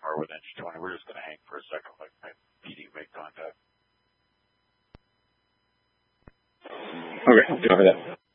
somewhere with engine 20. We're just going to hang for a second, like my PD make contact. Okay, copy that.